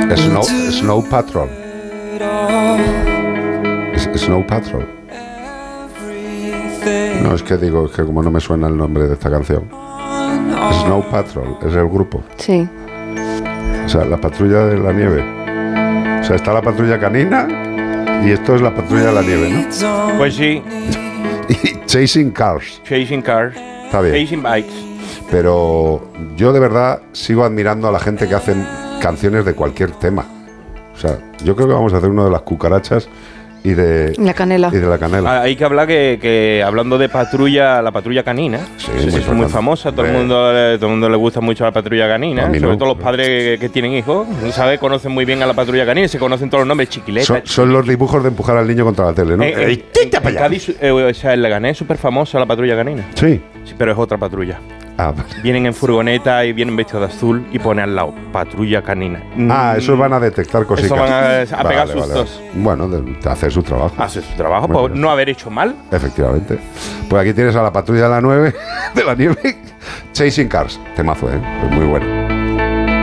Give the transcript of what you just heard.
Snow Patrol. Snow Patrol. No, es que como no me suena el nombre de esta canción. Snow Patrol es el grupo. Sí. O sea, la patrulla de la nieve. O sea, está la patrulla canina y esto es la patrulla de la nieve, ¿no? Pues sí. Y Chasing Cars. Chasing Cars. Está bien. Chasing Bikes. Pero yo de verdad sigo admirando a la gente que hacen canciones de cualquier tema. O sea, yo creo que vamos a hacer uno de las cucarachas y de la canela. Y de la canela. Hay que hablar que hablando de patrulla, la patrulla canina, sí, es muy famosa, todo el mundo le gusta mucho la patrulla canina, sobre todo los padres que tienen hijos, ¿sabes? Conocen muy bien a la patrulla canina, se conocen todos los nombres, Chiquileta. Son los dibujos de empujar al niño contra la tele, ¿no? En Cádiz, o sea, en Leganés es súper famosa la patrulla canina. Sí. Sí, pero es otra patrulla. Vale. Vienen en furgoneta y vienen vestidos de azul y pone al lado patrulla canina. Esos van a detectar cositas. Eso van a pegar sustos. Bueno, hacer su trabajo. Hacer su trabajo, bueno, por no haber hecho mal. Efectivamente. Pues aquí tienes a la patrulla de la nieve, Chasing Cars. Temazo, ¿eh? Pues muy bueno.